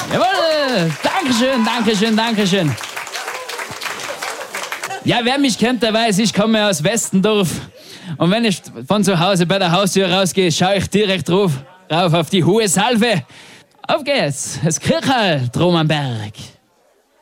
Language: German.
Jawohl, Dankeschön, Dankeschön, Dankeschön. Ja, wer mich kennt, der weiß, ich komme aus Westendorf. Und wenn ich von zu Hause bei der Haustür rausgehe, schaue ich direkt rauf auf die hohe Salve. Auf geht's, das Kirchal drum am Berg.